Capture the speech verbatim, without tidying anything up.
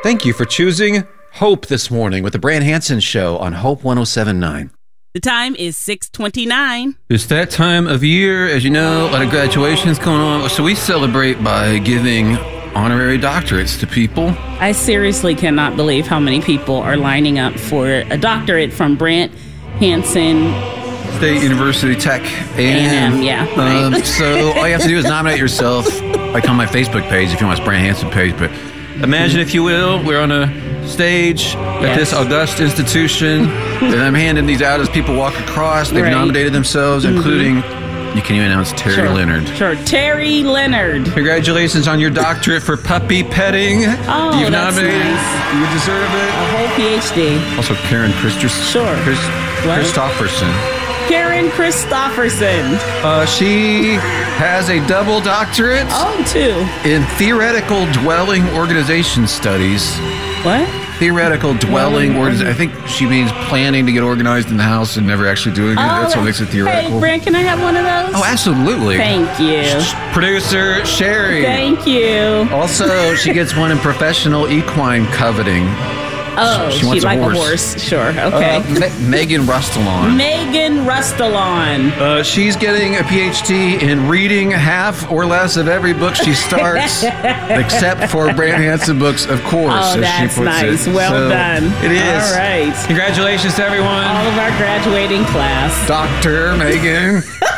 Thank you for choosing Hope this morning with the Brant Hansen Show on Hope one oh seven point nine. The time is six twenty-nine. It's that time of year, as you know, a lot of graduations going on. So we celebrate by giving honorary doctorates to people. I seriously cannot believe how many people are lining up for a doctorate from Brant Hansen State University Tech. A and M, yeah. Um, Right. so all you have to do is nominate yourself, like on my Facebook page, if you want, it's Brant Hansen page. But imagine, if you will, we're on a stage at Yes. this august institution, and I'm handing these out as people walk across. They've Right. nominated themselves, Mm-hmm. including, you can even announce Terry Sure. Leonard. Sure, Terry Leonard. Congratulations on your doctorate for puppy petting. Oh, You've that's nominated. nice. You deserve A it. whole P H D. Also, Karen Christus- Sure. Chris, What? Christofferson. Karen Christofferson. Uh, she has a double doctorate Oh, two. in theoretical dwelling organization studies. What? Theoretical dwelling organization. I think she means planning to get organized in the house and never actually doing it. That's what makes it theoretical. Hey, Brant, can I have one of those? Oh, absolutely. Thank you. Producer Sherry. Thank you. Also, she gets one in professional equine coveting. Oh, she she, wants a like horse. a horse. Sure. Okay. Uh, Me- Megan Rustalon. Megan Rustalon. Uh, she's getting a P H D in reading half or less of every book she starts, except for Brant Hansen books, of course. Oh, as that's she puts nice. It. Well So, done. It is. All right. Congratulations to everyone. All of our graduating class. Doctor Megan.